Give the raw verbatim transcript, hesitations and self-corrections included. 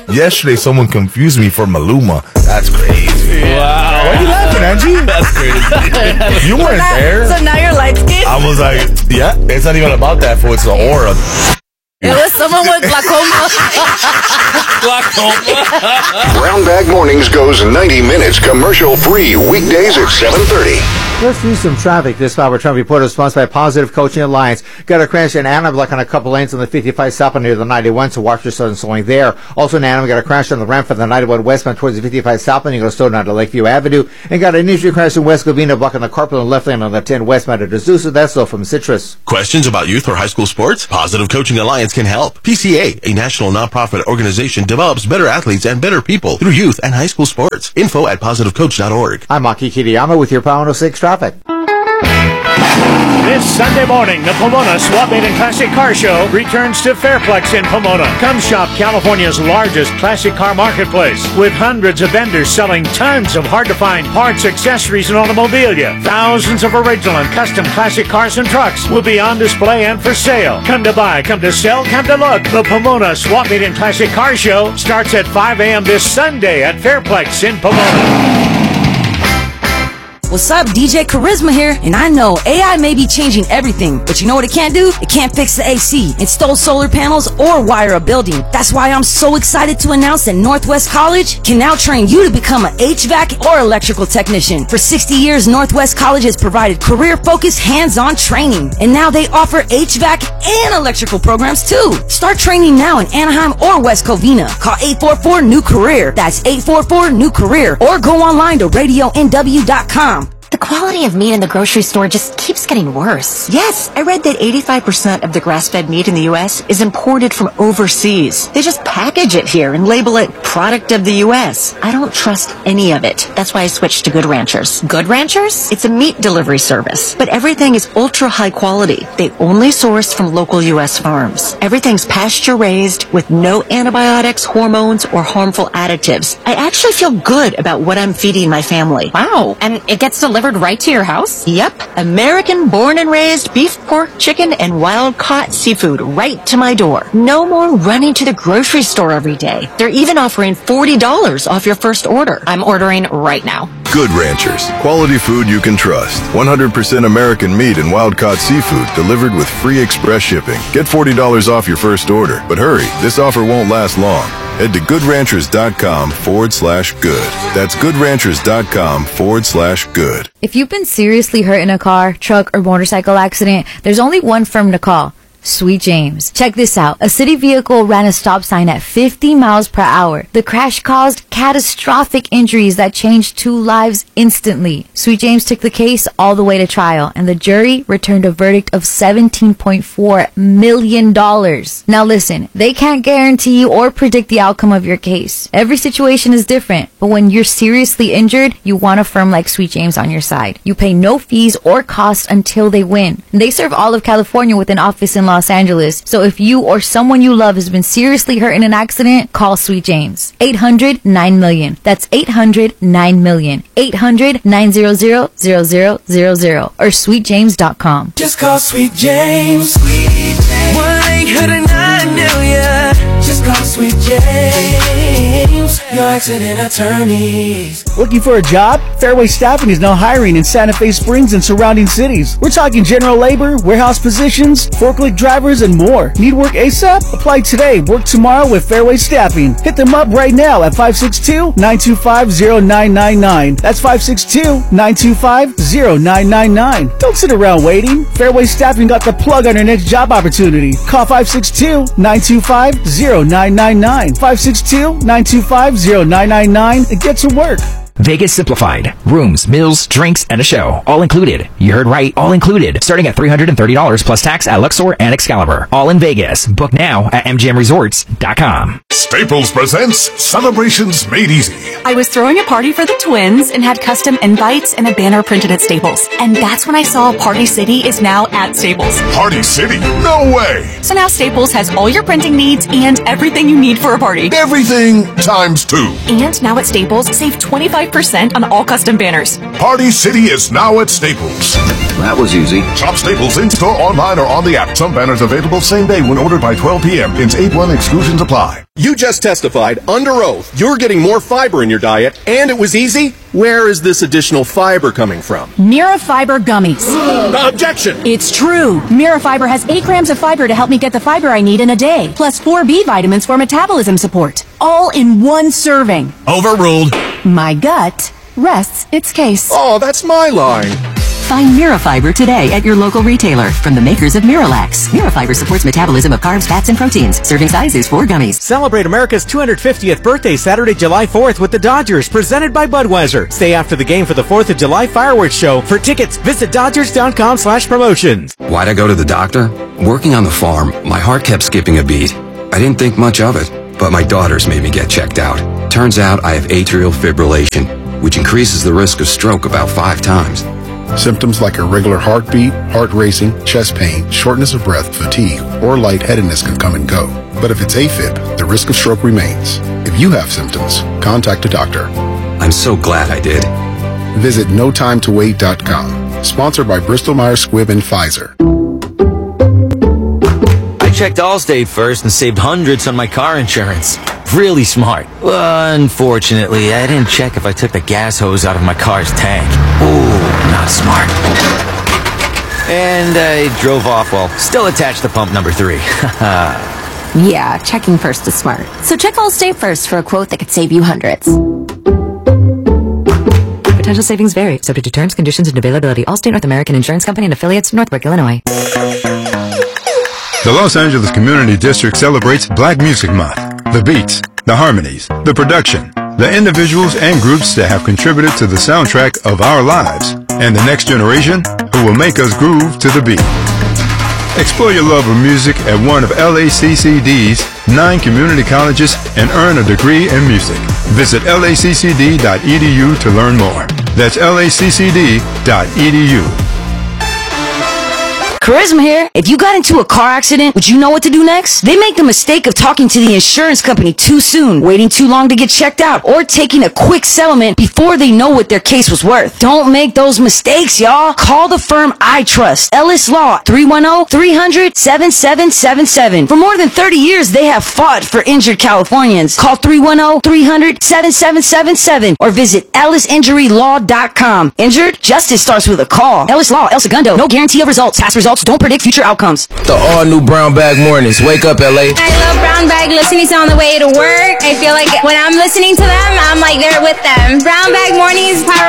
yesterday someone confused me for Maluma. That's crazy. Wow. Why are you laughing, Angie? That's crazy. You weren't now, there. So now you're light skinned? I was like, yeah, it's not even about that, fool. It's the aura. It was someone with glaucoma. Glaucoma. Brown Bag Mornings goes ninety minutes commercial free weekdays at seven thirty. Let's do some traffic. This Power Trump Report is sponsored by Positive Coaching Alliance. Got a crash in Annam, like on a couple lanes on the fifty-five southbound near the ninety-one, so watch your sudden slowing there. Also in Annam, got a crash on the ramp from the ninety-one westbound towards the fifty-five southbound. You go slow down to Lakeview Avenue. And got an injury crash in West Covina, blocking the carpool and left lane on the ten westbound at Azusa. That's slow from Citrus. Questions about youth or high school sports? Positive Coaching Alliance can help. P C A, a national nonprofit organization, develops better athletes and better people through youth and high school sports. Info at positive coach dot org. I'm Maki Kiriyama with your Power one oh six traffic. This Sunday morning, the Pomona Swap Meet and Classic Car Show returns to Fairplex in Pomona. Come shop California's largest classic car marketplace with hundreds of vendors selling tons of hard-to-find parts, accessories, and automobilia. Thousands of original and custom classic cars and trucks will be on display and for sale. Come to buy, come to sell, come to look. The Pomona Swap Meet and Classic Car Show starts at five a.m. this Sunday at Fairplex in Pomona. What's up, D J Charisma here, and I know A I may be changing everything, but you know what it can't do? It can't fix the A C, install solar panels, or wire a building. That's why I'm so excited to announce that Northwest College can now train you to become an H V A C or electrical technician. For sixty years, Northwest College has provided career-focused, hands-on training, and now they offer H V A C and electrical programs too. Start training now in Anaheim or West Covina. Call eight four four, new career. That's eight four four, new career, or go online to radio N W dot com. The quality of meat in the grocery store just keeps getting worse. Yes, I read that eighty-five percent of the grass-fed meat in the U S is imported from overseas. They just package it here and label it product of the U S. I don't trust any of it. That's why I switched to Good Ranchers. Good Ranchers? It's a meat delivery service, but everything is ultra high quality. They only source from local U S farms. Everything's pasture-raised with no antibiotics, hormones, or harmful additives. I actually feel good about what I'm feeding my family. Wow, and it gets delivered right to your house? Yep. American born and raised beef, pork, chicken, and wild-caught seafood right to my door. No more running to the grocery store every day. They're even offering forty dollars off your first order. I'm ordering right now. Good Ranchers. Quality food you can trust. one hundred percent American meat and wild-caught seafood delivered with free express shipping. Get forty dollars off your first order. But hurry, this offer won't last long. Head to goodranchers.com forward slash good. That's goodranchers.com forward slash good. If you've been seriously hurt in a car, truck, or motorcycle accident, there's only one firm to call. Sweet James. Check this out. A city vehicle ran a stop sign at fifty miles per hour. The crash caused catastrophic injuries that changed two lives instantly. Sweet James took the case all the way to trial, and the jury returned a verdict of seventeen point four million dollars. Now listen, they can't guarantee or predict the outcome of your case. Every situation is different, but when you're seriously injured, you want a firm like Sweet James on your side. You pay no fees or costs until they win. They serve all of California with an office in Los Angeles. So if you or someone you love has been seriously hurt in an accident, call Sweet James. eight hundred nine million. That's eight hundred nine million. eight hundred nine hundred zero zero zero zero or sweet james dot com. Just call Sweet James. Sweet James. one eight hundred nine million. Just call Sweet James. Your accident attorneys. Looking for a job? Fairway Staffing is now hiring in Santa Fe Springs and surrounding cities. We're talking general labor, warehouse positions, forklift drivers, and more. Need work ASAP? Apply today. Work tomorrow with Fairway Staffing. Hit them up right now at five six two, nine two five, zero nine nine nine. That's five six two, nine two five, zero nine nine nine. Don't sit around waiting. Fairway Staffing got the plug on your next job opportunity. Call five six two, nine two five, zero nine nine nine. five six two, nine two five, zero nine nine nine and get to work. Vegas Simplified. Rooms, meals, drinks, and a show. All included. You heard right. All included. Starting at three hundred thirty dollars plus tax at Luxor and Excalibur. All in Vegas. Book now at m g m resorts dot com. Staples presents Celebrations Made Easy. I was throwing a party for the twins and had custom invites and a banner printed at Staples. And that's when I saw Party City is now at Staples. Party City? No way! So now Staples has all your printing needs and everything you need for a party. Everything times two. And now at Staples, save twenty-five percent on all custom banners. Party City is now at Staples. that was easy. Shop Staples in-store, online, or on the app. Some banners available same day when ordered by twelve p.m. Pins eight one exclusions apply. You just testified under oath you're getting more fiber in your diet, and it was easy? Where is this additional fiber coming from? Mirafiber gummies. Objection! It's true. Mirafiber has eight grams of fiber to help me get the fiber I need in a day, plus four B vitamins for metabolism support. All in one serving. Overruled. My gut rests its case. Oh, that's my line. Find Mirafiber today at your local retailer from the makers of Miralax. Mirafiber supports metabolism of carbs, fats, and proteins. Serving size is four gummies. Celebrate America's two hundred fiftieth birthday Saturday, July fourth with the Dodgers, presented by Budweiser. Stay after the game for the fourth of July fireworks show. For tickets, visit Dodgers.com slash promotions. Why'd I go to the doctor? Working on the farm, my heart kept skipping a beat. I didn't think much of it, but my daughters made me get checked out. Turns out I have atrial fibrillation, which increases the risk of stroke about five times. Symptoms like irregular heartbeat, heart racing, chest pain, shortness of breath, fatigue, or lightheadedness can come and go. But if it's AFib, the risk of stroke remains. If you have symptoms, contact a doctor. I'm so glad I did. Visit no time to wait dot com. Sponsored by Bristol Myers Squibb and Pfizer. I checked Allstate first and saved hundreds on my car insurance. Really smart. Unfortunately, I didn't check if I took the gas hose out of my car's tank. Ooh, not smart. And I drove off while still attached to pump number three. Yeah, checking first is smart. So check Allstate first for a quote that could save you hundreds. Potential savings vary, subject to terms, conditions, and availability. Allstate North American Insurance Company and affiliates, Northbrook, Illinois. The Los Angeles Community District celebrates Black Music Month. The beats, the harmonies, the production, the individuals and groups that have contributed to the soundtrack of our lives, and the next generation who will make us groove to the beat. Explore your love of music at one of L A C C D's nine community colleges and earn a degree in music. Visit L A C C D dot E D U to learn more. That's L A C C D dot E D U. Charisma here. If you got into a car accident, would you know what to do next? They make the mistake of talking to the insurance company too soon, waiting too long to get checked out, or taking a quick settlement before they know what their case was worth. Don't make those mistakes, y'all. Call the firm I trust, Ellis Law, three one zero, three hundred, seven seven seven seven. For more than thirty years, they have fought for injured Californians. Call three one zero, three hundred, seven seven seven seven or visit ellis injury law dot com. Injured? Justice starts with a call. Ellis Law, El Segundo. No guarantee of results. Past results don't predict future outcomes. The all-new Brown Bag Mornings. Wake up, L A. I love Brown Bag listening to on the way to work. I feel like when I'm listening to them, I'm like there with them. Brown Bag Mornings, power